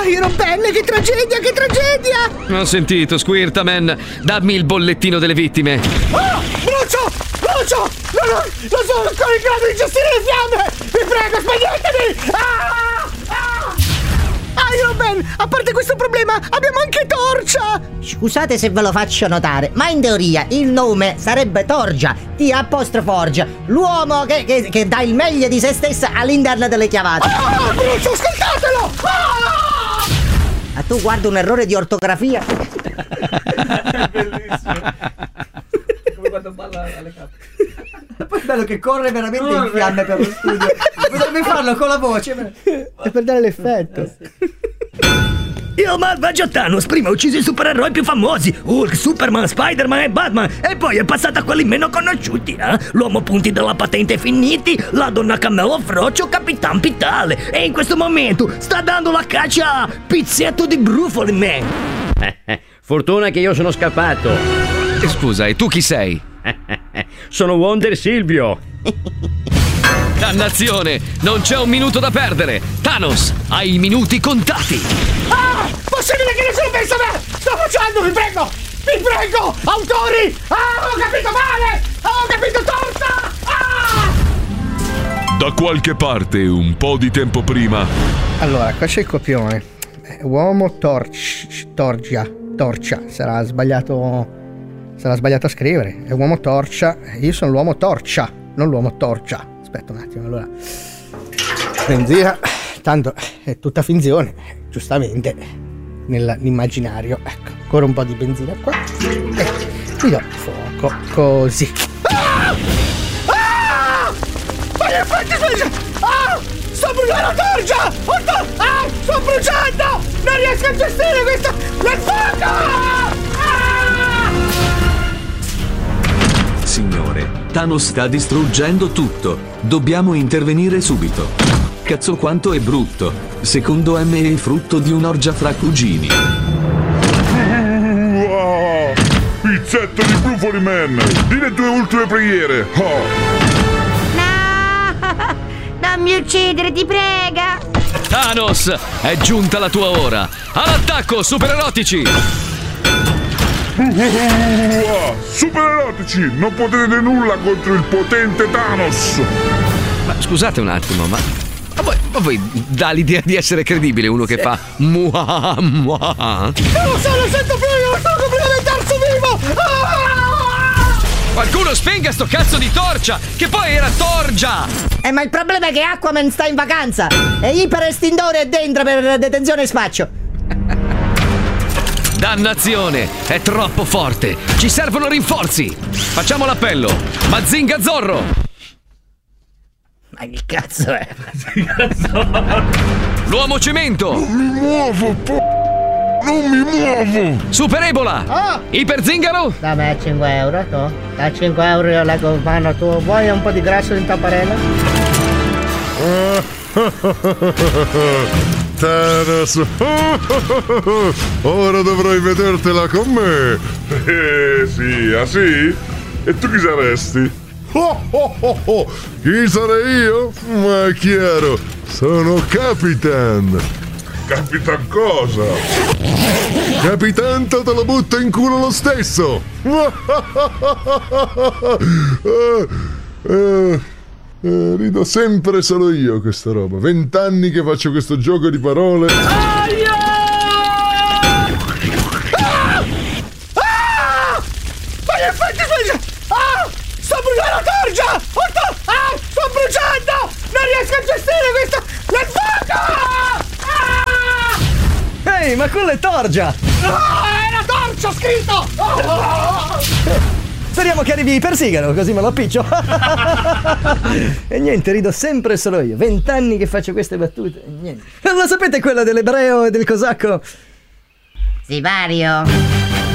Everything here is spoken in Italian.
Iron Man, che tragedia, che tragedia! Ho sentito, Squirtaman. Dammi il bollettino delle vittime. Brucio! Brucio! Non sono ancora in grado di gestire le fiamme! Vi prego, spegnetemi! Iron Man, a parte questo problema, abbiamo anche Torcia! Scusate se ve lo faccio notare, ma in teoria il nome sarebbe Torgia, T''Orgia, l'uomo che dà il meglio di se stessa all'interno delle chiavate. Brucio, ascoltatelo! Ma tu guarda un errore di ortografia. È bellissimo. Come quando balla alle cappe. Poi è bello che corre veramente in fiamme per lo studio. Potrebbe farlo con la voce. È per dare l'effetto. Il malvagio Thanos prima ha ucciso i supereroi più famosi, Hulk, Superman, Spider-Man e Batman, e poi è passato a quelli meno conosciuti, l'uomo punti della patente finiti, la donna cammello frocio, Capitan Pitale, e in questo momento sta dando la caccia a Pizzetto di Brufoli Man. Fortuna che io sono scappato. Scusa, e tu chi sei? Sono Wonder Silvio. Dannazione, non c'è un minuto da perdere. Thanos, hai i minuti contati. Possibile che nessuno pensa a me! Sto facendo, vi prego! Vi prego! Autori! Ho capito male! Ho capito torta! Da qualche parte, un po' di tempo prima. Allora, qua c'è il copione. Uomo Torcia. Sarà sbagliato a scrivere. È uomo Torcia. Io sono l'uomo Torcia, non l'uomo Torcia. Aspetta un attimo, allora. Benzina, tanto è tutta finzione, giustamente, nell'immaginario. Ecco, ancora un po' di benzina qua. E ti do fuoco, così. Ma gli effetti speciali! Sto bruciando la torcia! Sto bruciando! Non riesco a gestire questo! Il fuoco! Signore, Thanos sta distruggendo tutto. Dobbiamo intervenire subito. Cazzo quanto è brutto. Secondo me è frutto di un'orgia fra cugini. Pizzetto di Brufoli Man, di le tue ultime preghiere. No! Non mi uccidere, ti prega! Thanos, è giunta la tua ora. All'attacco, supererotici! Supererotici, non potete nulla contro il potente Thanos. Ma scusate un attimo, ma voi dà l'idea di essere credibile uno che fa muah. Non lo so, lo sento più, io sono completamente arso vivo! Qualcuno spenga sto cazzo di torcia, che poi era Torgia! Ma il problema è che Aquaman sta in vacanza e Iperestindore è dentro per detenzione e spaccio. Dannazione, è troppo forte. Ci servono rinforzi. Facciamo l'appello. Mazinga Zorro. Ma che cazzo è? L'uomo cemento. Non mi muovo, non mi muovo. Super Ebola. Iper Zingaro. Dammi 5 euro, tu. Da 5 euro io leggo in mano, tu vuoi un po' di grasso in tapparella? Thanos, ora dovrai vedertela con me. Sì, sì? E tu chi saresti? Chi sarei io? Ma è chiaro, sono Capitan. Capitan cosa? Capitan te lo butto in culo lo stesso. Rido sempre solo io questa roba. 20 anni che faccio questo gioco di parole. Ma gli effetti speciali! Sto bruciando la torcia! Sto bruciando! Non riesco a gestire questo! Il fuoco! Ehi, ma quello è Torgia! È la torcia scritto! Speriamo che arrivi per Sigaro, così me lo appiccio. E niente, rido sempre solo io. 20 anni che faccio queste battute. Niente. Lo sapete quella dell'ebreo e del cosacco? Sipario.